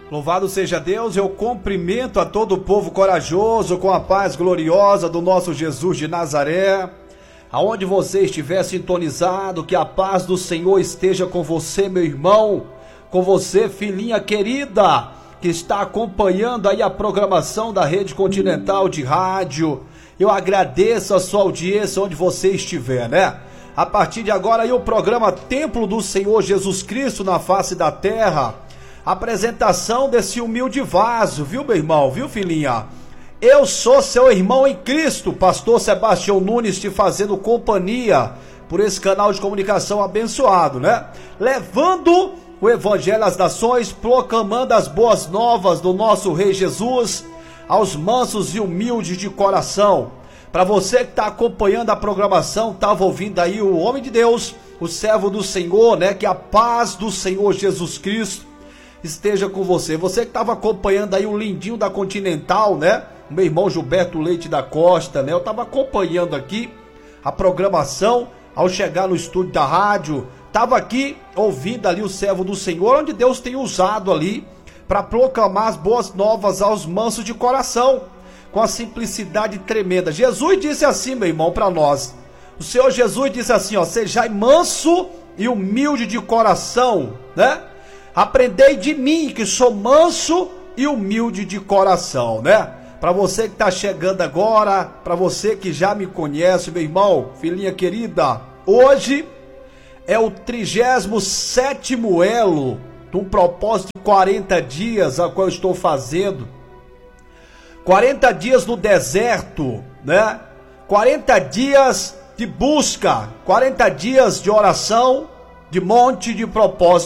Louvado seja Deus, eu cumprimento a todo o povo corajoso com a paz gloriosa do nosso Jesus de Nazaré. Aonde você estiver sintonizado, que a paz do Senhor esteja com você, meu irmão, com você, filhinha querida, que está acompanhando aí a programação da Rede Continental de Rádio. Eu agradeço a sua audiência onde você estiver, né? A partir de agora aí o programa Templo do Senhor Jesus Cristo na face da terra. Apresentação desse humilde vaso, viu, meu irmão, viu, filhinha? Eu sou seu irmão em Cristo, pastor Sebastião Nunes, te fazendo companhia por esse canal de comunicação abençoado, né? Levando o Evangelho às nações, proclamando as boas novas do nosso Rei Jesus aos mansos e humildes de coração. Para você que está acompanhando a programação, estava ouvindo aí o homem de Deus, o servo do Senhor, né? Que a paz do Senhor Jesus Cristo esteja com você. Você que estava acompanhando aí o lindinho da Continental, né? O meu irmão Gilberto Leite da Costa, né? Eu estava acompanhando aqui a programação ao chegar no estúdio da rádio. Estava aqui ouvindo ali o servo do Senhor, onde Deus tem usado ali para proclamar as boas novas aos mansos de coração, com a simplicidade tremenda. Jesus disse assim, meu irmão, para nós. O Senhor Jesus disse assim, ó: sejai manso e humilde de coração, né? Aprendei de mim, que sou manso e humilde de coração, né? Para você que está chegando agora, para você que já me conhece, meu irmão, filhinha querida, hoje é o 37º elo de um propósito de 40 dias, a qual eu estou fazendo. 40 dias no deserto, né? 40 dias de busca, 40 dias de oração, de monte de propósito.